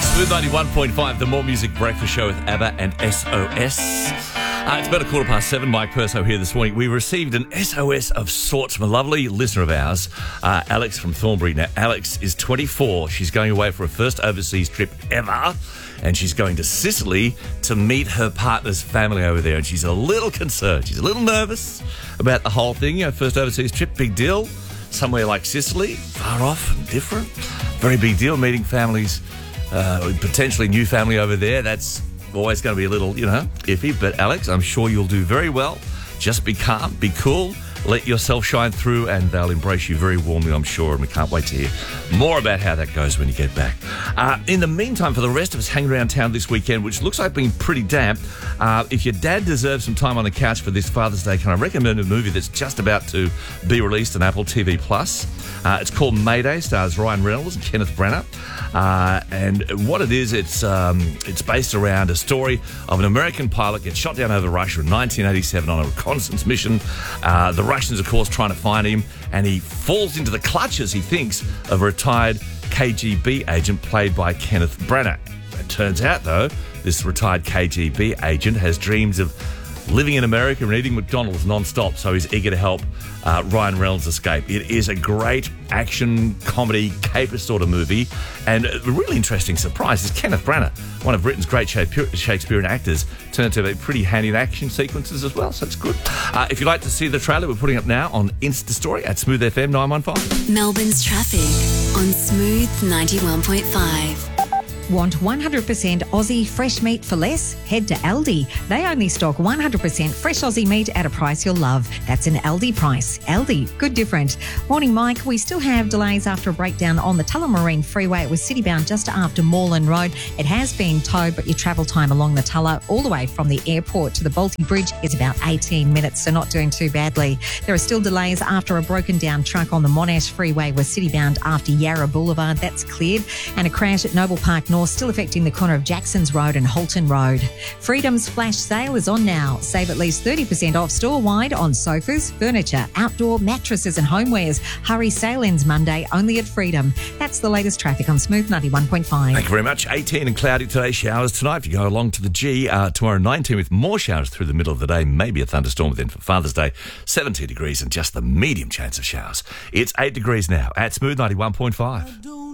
Smooth 91.5, the More Music Breakfast Show with ABBA and SOS. It's about 7:15. Mike Perso here this morning. We received an SOS of sorts from a lovely listener of ours, Alex from Thornbury. Now, Alex is 24. She's going away for her first overseas trip ever, and she's going to Sicily to meet her partner's family over there. And she's a little concerned. She's a little nervous about the whole thing. You know, first overseas trip, big deal. Somewhere like Sicily, far off and different. Very big deal, meeting families, potentially new family over there. That's always going to be a little, iffy. But Alex, I'm sure you'll do very well. Just be calm, be cool, let yourself shine through, and they'll embrace you very warmly, I'm sure. And we can't wait to hear more about how that goes when you get back. In the meantime, for the rest of us hanging around town this weekend, which looks like being pretty damp, if your dad deserves some time on the couch for this Father's Day, can I recommend a movie that's just about to be released on Apple TV+. It's called Mayday, stars Ryan Reynolds and Kenneth Branagh. And what it is, it's based around a story of an American pilot gets shot down over Russia in 1987 on a reconnaissance mission. The Russians, of course, trying to find him, and he falls into the clutches, he thinks, of a retired KGB agent played by Kenneth Branagh. It turns out, though, this retired KGB agent has dreams of living in America and eating McDonald's non-stop, so he's eager to help Ryan Reynolds escape. It is a great action, comedy, caper sort of movie, and a really interesting surprise is Kenneth Branagh, one of Britain's great Shakespearean actors, turned to be pretty handy in action sequences as well, so it's good. If you'd like to see the trailer, we're putting up now on Insta Story at Smooth FM 915. Melbourne's traffic on Smooth 91.5. Want 100% Aussie fresh meat for less? Head to Aldi. They only stock 100% fresh Aussie meat at a price you'll love. That's an Aldi price. Aldi, good different. Morning, Mike. We still have delays after a breakdown on the Tullamarine Freeway. It was citybound just after Moreland Road. It has been towed, but your travel time along the Tulla all the way from the airport to the Balti Bridge is about 18 minutes, so not doing too badly. There are still delays after a broken down truck on the Monash Freeway was citybound after Yarra Boulevard. That's cleared. And a crash at Noble Park North still affecting the corner of Jacksons Road and Halton Road. Freedom's flash sale is on now. Save at least 30% off store-wide on sofas, furniture, outdoor mattresses and homewares. Hurry, sale ends Monday only at Freedom. That's the latest traffic on Smooth 91.5. Thank you very much. 18 and cloudy today, showers tonight. If you go along to the G, tomorrow 19 with more showers through the middle of the day, maybe a thunderstorm within for Father's Day, 17 degrees and just the medium chance of showers. It's 8 degrees now at Smooth 91.5.